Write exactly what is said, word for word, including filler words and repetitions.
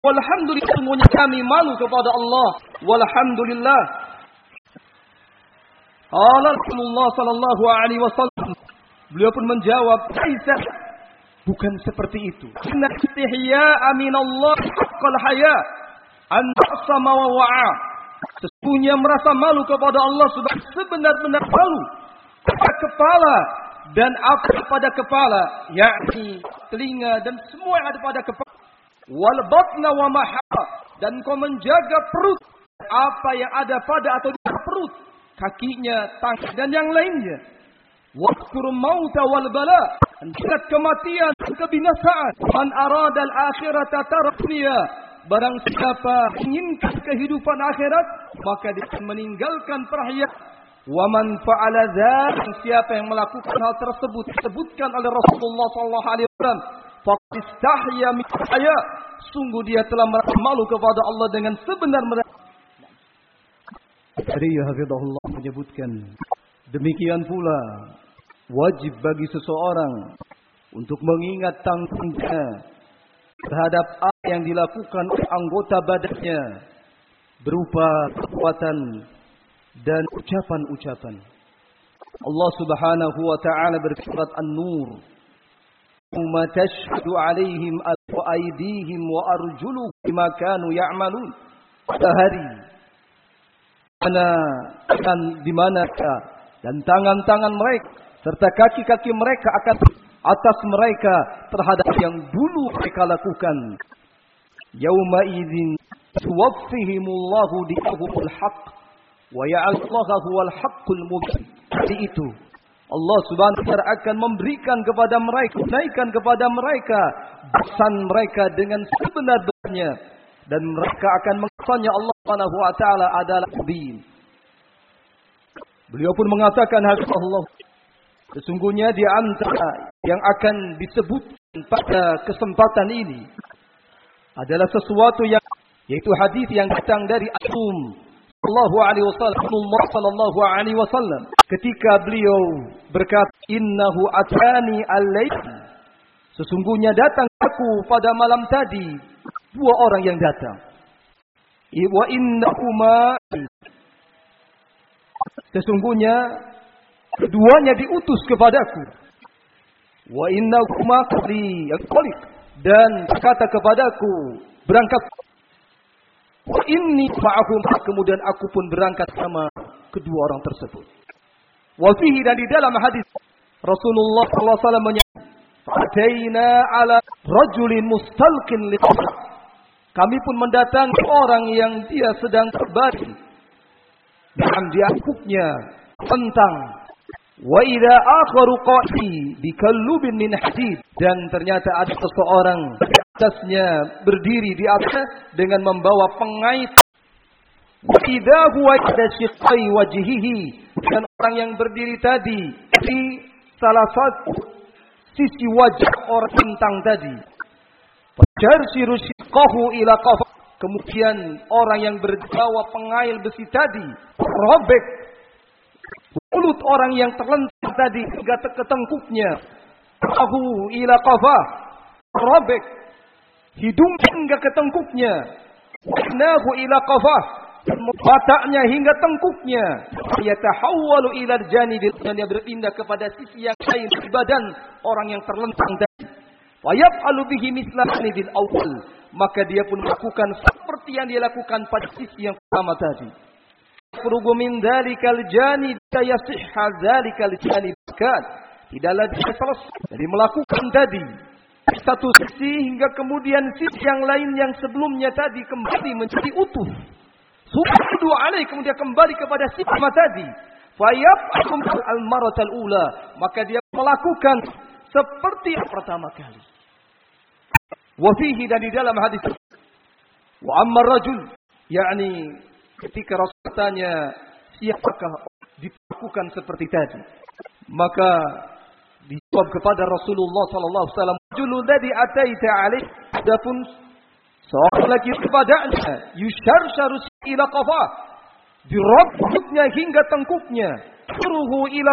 Walhamdulillah, sungguhnya kami malu kepada Allah. Walhamdulillah. Allah Rasulullah sallallahu alaihi wasallam, beliau pun menjawab, "Laisa." Bukan seperti itu. Inna istihya'a minallah haqqal haya an ta'sama wa wa'a. Sesungguhnya merasa malu kepada Allah subhanahu sebenar-benar malu pada kepala dan apa pada kepala, yakni telinga dan semua yang ada pada kepala. Wal batna wa maha, dan kau menjaga perut, apa yang ada pada atau di perut, kakinya, tangan dan yang lainnya. Waqkur mauta wal bala, ingat kematian dan kebinasaan. Man arada al akhirata tarqniya, barang siapa inginkan kehidupan akhirat, maka dia akan meninggalkan perhiasan. Wa man fa'ala dzalik, siapa yang melakukan hal tersebut disebutkan oleh Rasulullah sallallahu alaihi wasallam, faqad istahya min haya, sungguh dia telah merasa malu kepada Allah dengan sebenar-benar. Jadi hafizahullah menyebutkan, demikian pula wajib bagi seseorang untuk mengingat tanggungnya terhadap apa yang dilakukan oleh anggota badannya berupa perbuatan dan ucapan-ucapan. Allah Subhanahu wa taala berfirman An-Nur, "Yawma tashhadu 'alaihim aydihim wa arjuluhum bima kanu ya'malun." Pada hari mana akan di manakah dan tangan-tangan mereka serta kaki-kaki mereka akan atas mereka terhadap yang dulu mereka lakukan. Yauma idzin tuwaffihimullahu dinahul haqq wa ya'lallaha huwal haqqul mubin. Di itu Allah Subhanahu wa taala akan memberikan kepada mereka, naikkan kepada mereka balasan mereka dengan sebenar-benarnya, dan mereka akan mengatakannya Allah Subhanahu wa taala adalah mubin. Beliau pun mengatakan, Allah, sesungguhnya di antara yang akan disebutkan pada kesempatan ini adalah sesuatu yang, yaitu hadis yang datang dari Rasul sallallahu alaihi wasallam, Rasulullah sallallahu alaihi wasallam, ketika beliau berkata, "Innahu atani al-lail." Sesungguhnya datang aku pada malam tadi dua orang yang datang. Wa innahuma, sesungguhnya keduanya diutus kepadaku. Wa innahuma qali yaqlik, dan kata kepadaku berangkat. Wa inni ma'ahum, kemudian aku pun berangkat sama kedua orang tersebut. Wa fihi, dan di dalam hadis Rasulullah sallallahu alaihi wasallam menyebutkan, "Ataina ala rajulin mustalqin li." Kami pun mendatangi orang yang dia sedang terbaring dan dia akuknya tentang. Wa idza akharu qati bi kallubin min hadid, dan ternyata ada seseorang di atasnya berdiri di atasnya dengan membawa pengait. Wa idza huwa yadashiqai wajhihi, dan orang yang berdiri tadi di salah satu sisi wajah orang bintang tadi. Fajarsiru shiqahu ila qaf, kemudian orang yang berbawa pengail besi tadi robek mulut orang yang terlentang tadi hingga ke tengkuknya. Qahu ila qafah, robek hidung hingga ke tengkuknya. Nahu ila qafah, bataknya hingga tengkuknya. Yatahawwalu ila janibil, dan dia berpindah kepada sisi yang lain di badan orang yang terlentang tadi. Wa yaf'alu bihi mithla bil awwal, maka dia pun melakukan seperti yang dia lakukan pada sisi yang pertama tadi. Furugu min dzalikal janib yasihha dzalikal janib, tidaklah dia selesai dari melakukan tadi satu sisi hingga kemudian sisi yang lain yang sebelumnya tadi kembali menjadi utuh. Su'udu alaih, kemudian kembali kepada sisi pertama tadi. Fayaf'akum al-maratal ula, maka dia melakukan seperti yang pertama kali. Wa fihi, dan di dalam hadis, wa amma rajul, yakni ketika Rasul tanya siapakah dilakukan seperti tadi, maka dijawab kepada Rasulullah sallallahu alaihi wasallam, "Rajulun ladzi ataita alaih." Adapun seorang lagi kepadanya, yusharsharu ila qafah, dirobotnya hingga tengkuknya, suruhu ila